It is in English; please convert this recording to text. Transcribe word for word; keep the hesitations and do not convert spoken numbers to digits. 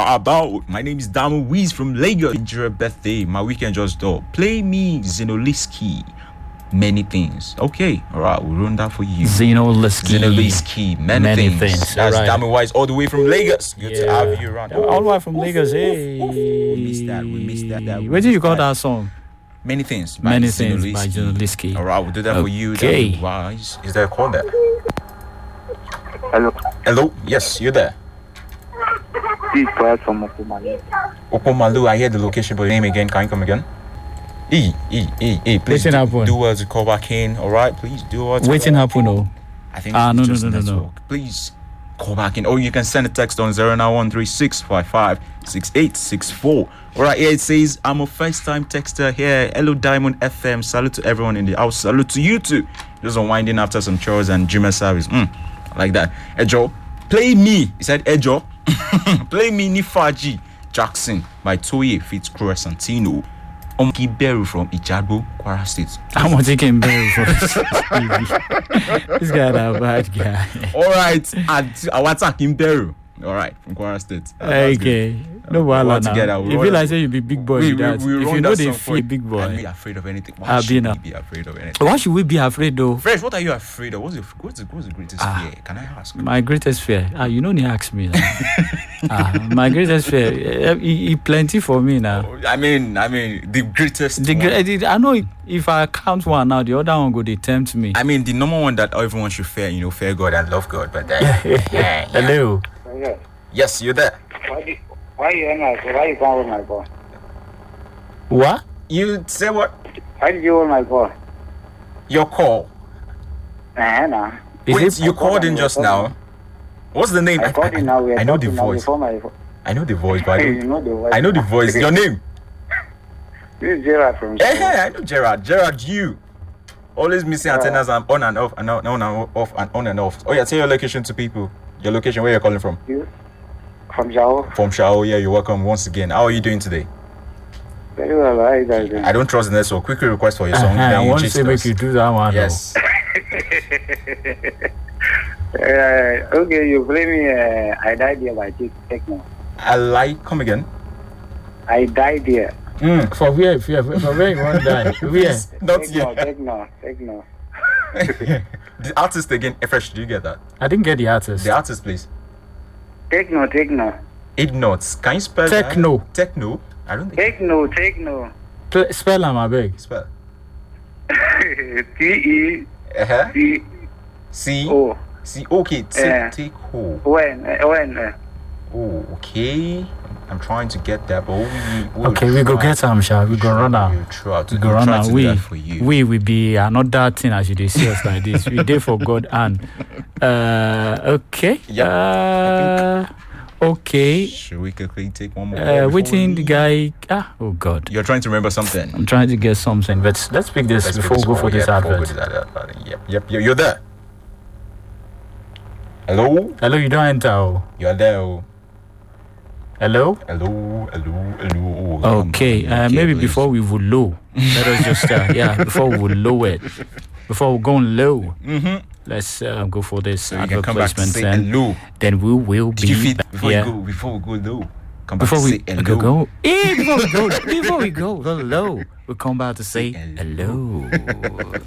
about? My name is Damo Weez from Lagos. Enjoy your birthday. My weekend just door. Play me Zinoliski. Many things. Okay, all right, we'll run that for you. Zinoliski. Zinoliski. Many, Many things. things. That's right. Damo Weez all the way from Lagos. Good yeah. to have you around. Oh, all the way from Lagos. Hey. We missed that. We missed that. that Where did you call that song? Many things. Many things by Zinoliski. All right, we'll do that okay. for you. Okay. Wise. Is there a call there? Hello. Hello. Yes, you're there. This is from Okomalu. Okomalu. I hear the location, but your name again. Can you come again? E, E, E, E, please do, do well to call back in, all right? Please do well to Waiting happen, no? I think ah, it's no, just no, no, network. no, no. Please call back in. Or you can send a text on zero nine one three six five five six eight six four. All right, here it says, I'm a first-time texter here. Hello, Diamond F M. Salute to everyone in the house. Salute to you too. Just unwinding after some chores and gym service. Mm, I like that. Ejo, play me. He said, Ejo, play me Nifaji Jackson by Toye Fitzcroy-Santino. Omki Beru from Ijagbo, Kwara State. I'm not taking Beru from this. This guy is a bad guy. All right, I want to Beru. All right, from Kwara State. Uh, okay, no bother now. You feel like say you be big boy. We, we, that. We if you know they feel big boy, and be afraid of anything. Why should we be afraid of anything? Why should we be afraid though? Fresh, what are you afraid of? What's the what's the, what's the greatest ah, fear? Can I ask? My greatest fear. Ah, you know, he asked me. ah, my greatest fear. He, he plenty for me now. I mean, I mean, the greatest. The one. I know if I count one now, the other one go they tempt me. I mean, the number one that everyone should fear, you know, fear God and love God. But then, yeah, yeah. Hello. Yeah. Yes, you're there. Why do, why you on my call? Why you calling my call? What? You say what? Why did you on my call? Your call. Uh, nah. Wait, you called in just now. What's the name? I, I called in now. I know the voice. My... I know the voice, but I don't. You know the voice. I know the voice. Your name? This is Gerard from. Hey, hey, I know Gerard. Gerard, you. Always missing uh, antennas and on and off and on and off and on and off. Oh yeah, tell your location to people. Your location, where you're calling from? You? From Shao. From Shao, yeah, you're welcome once again. How are you doing today? Very well, how are you guys doing? I don't trust the network. Quick request for your song. Uh-huh, I want to say make you do that one. Yes. uh, okay, you play me uh, I Died Here by Techno. I like, come again. I Died Here. Mm, for where, for, for where you want to die? Where? Not Techno, yet. Techno, Techno. The artist again, Fresh, do you get that? I didn't get the artist. The artist, please. Techno, Techno. Eight notes. Can you spell Techno. That? Techno. I don't think. Techno, Techno. P- spell them, I beg. Spell. T E Uh-huh. C C O. C. Okay. Take take O. When? When? Oh, okay. I'm trying to get that, but we. We'll okay, we go get some, shall we? Go run out. We'll try to, we go we'll run try out. To we, do that for you. we will be another thing as you see us like this. We did for God and. Uh, okay. Yeah. Uh, okay. Should we quickly take one more? Uh, waiting the guy. Ah, oh God. You're trying to remember something. I'm trying to get something, but let's pick this let's before we go for this yeah, advert. Yep, yep, yep. You're there. Hello. Hello, you don't enter. Oh. You're there. Oh. Hello? Hello, hello, hello. Okay, uh, okay maybe please. Before we would low, let us just, uh, yeah, before we would low it, before we go low, mm-hmm. let's uh, go for this so advert placement and hello. Then we will Did be, you feel, before, yeah. we go, before we go low, come back before to we say hello. Go, go, eh, before we go, before we go, go low, we'll come back to say hello. hello.